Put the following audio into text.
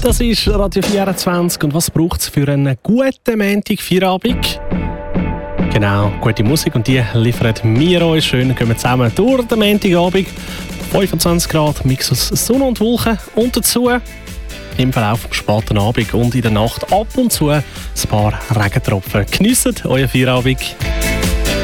Das ist Radio 24 und was braucht es für einen guten Montag-Feierabend? Genau, gute Musik und die liefern wir euch. Schön gehen wir zusammen durch den Montagabend. 25 Grad, Mix aus Sonne und Wolken und dazu im Verlauf des späten Abend und in der Nacht ab und zu ein paar Regentropfen. Geniesst euren Feierabend.